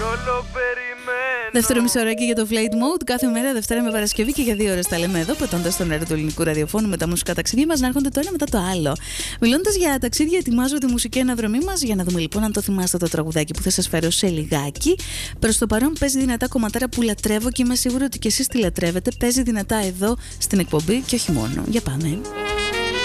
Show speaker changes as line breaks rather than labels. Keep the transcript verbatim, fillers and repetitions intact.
Δεύτερο μισοράκι για το Flight Mode. Κάθε μέρα Δευτέρα με Παρασκευή και για δύο ώρες τα λέμε εδώ, πετώντας τον αέρα του ελληνικού ραδιοφώνου με τα μουσικά ταξίδια μας να έρχονται το ένα μετά το άλλο. Μιλώντας για ταξίδια, ετοιμάζω τη μουσική αναδρομή μας για να δούμε λοιπόν αν το θυμάστε το τραγουδάκι που θα σας φέρω σε λιγάκι. Προς το παρόν παίζει δυνατά κομματάρα που λατρεύω και είμαι σίγουρη ότι και εσείς τη λατρεύετε. Παίζει δυνατά εδώ στην εκπομπή και όχι μόνο. Για πάμε.